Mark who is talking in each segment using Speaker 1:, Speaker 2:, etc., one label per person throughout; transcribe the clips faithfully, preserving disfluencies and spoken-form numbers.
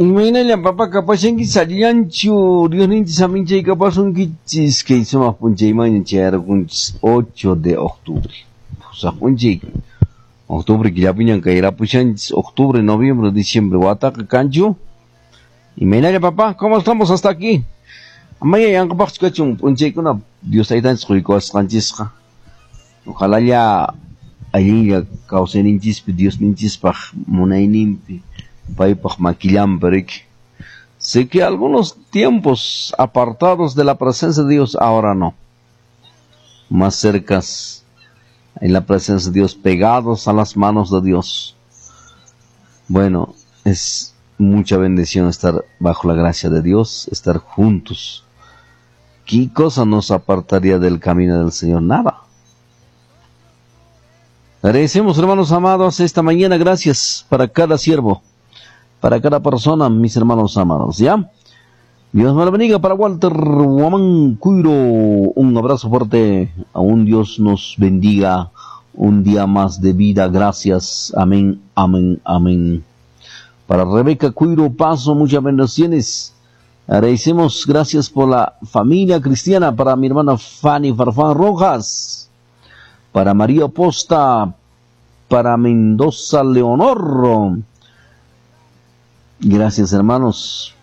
Speaker 1: Imaynalla papa kapashanki sallanchu Dios ninti samincha kapasunkichis que hicimos punchayman chayarkunchis ocho de octubre. Sapunchik octubre que ya piñan caerá pushanchis octubre, noviembre, diciembre, Huataca canchu. Imaynalla papá, ¿cómo estamos hasta aquí? Amaya yankapaq chukachun punchaykuna Dios aytanchis quykuwasqanchisqa. Ojalá ya allinlla kawsayninchispi Dios ninchispaq munayninpi paypaq maquillampariki. Sé que algunos tiempos apartados de la presencia de Dios, ahora no. Más cercas en la presencia de Dios, pegados a las manos de Dios. Bueno, es mucha bendición estar bajo la gracia de Dios, estar juntos. ¿Qué cosa nos apartaría del camino del Señor? Nada. Agradecemos, hermanos amados, esta mañana, gracias para cada siervo, para cada persona, mis hermanos amados, ¿ya? Dios me la bendiga para Walter Guamán Cuiro, un abrazo fuerte, aún Dios nos bendiga, un día más de vida, gracias, amén, amén, amén. Para Rebeca Cuiro Paso, muchas bendiciones, agradecemos, gracias por la familia cristiana, para mi hermana Fanny Farfán Rojas, para María Posta, para Mendoza Leonor. Gracias, hermanos.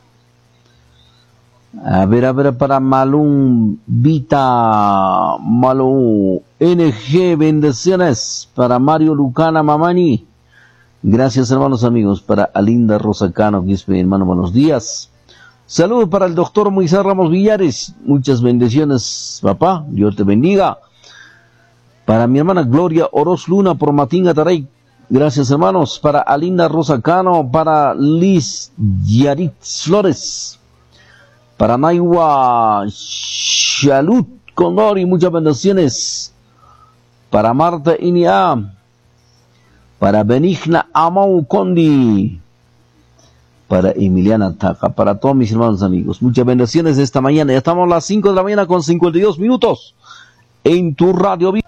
Speaker 1: A ver, a ver, para Malum Vita, Malum N G, bendiciones. Para Mario Lucana Mamani. Gracias, hermanos amigos. Para Alinda Rosacano, que es mi hermano, buenos días. Saludos para el doctor Moisés Ramos Villares. Muchas bendiciones, papá. Dios te bendiga. Para mi hermana Gloria Oroz Luna por Matinga Taray. Gracias, hermanos. Para Alinda Rosacano, para Liz Yaritz Flores, para Naiwa Shalut Condori, muchas bendiciones. Para Marta Inia, para Benigna Amau Condi, para Emiliana Taca, para todos mis hermanos amigos. Muchas bendiciones esta mañana. Ya estamos a las cinco de la mañana con cincuenta y dos minutos en tu radio.